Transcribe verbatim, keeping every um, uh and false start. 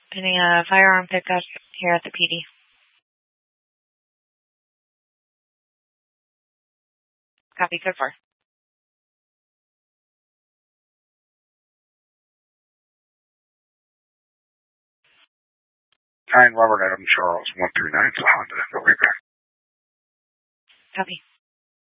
Any uh, firearm pickup here at the P D. Copy, good for. Nine Robert Adam Charles, one three nine, Honda. I'll be back. Copy.